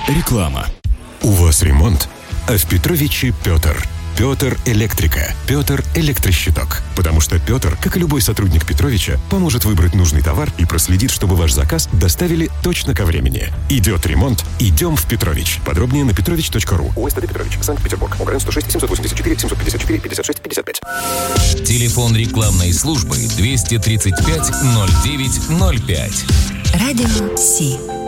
Реклама. У вас ремонт, а в Петровиче Петр. Петр Электрика. Петр Электрощиток. Потому что Петр, как и любой сотрудник Петровича, поможет выбрать нужный товар и проследит, чтобы ваш заказ доставили точно ко времени. Идет ремонт, идем в Петрович. Подробнее на petrovich.ru. УСТД Петрович, Санкт-Петербург. УГРН 106 784 754 56 55. Телефон рекламной службы 235 09 05. Радио Си.